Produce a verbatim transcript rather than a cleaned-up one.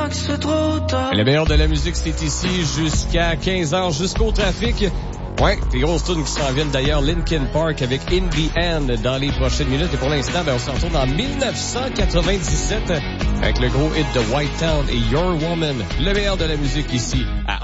que c'est trop tard. Le meilleur de la musique, c'est ici jusqu'à quinze heures, jusqu'au trafic. Ouais, des grosses tunes qui s'en viennent d'ailleurs. Linkin Park avec In the End dans les prochaines minutes. Et pour l'instant, ben, on se retourne en dix-neuf cent quatre-vingt-dix-sept avec le gros hit de White Town et Your Woman. Le meilleur de la musique ici à